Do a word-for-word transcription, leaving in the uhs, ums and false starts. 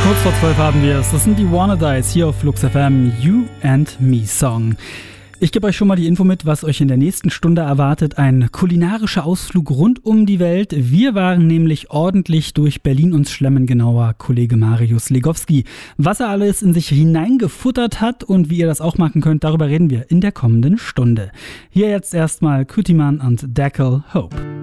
Kurz vor zwölf haben wir es. Das sind die Wannadies hier auf Flux F M, You and Me Song. Ich gebe euch schon mal die Info mit, was euch in der nächsten Stunde erwartet. Ein kulinarischer Ausflug rund um die Welt. Wir waren nämlich ordentlich durch Berlin uns schlemmen, genauer Kollege Marius Legowski. Was er alles in sich hineingefuttert hat und wie ihr das auch machen könnt, darüber reden wir in der kommenden Stunde. Hier jetzt erstmal Kütiman und Dackle Hope.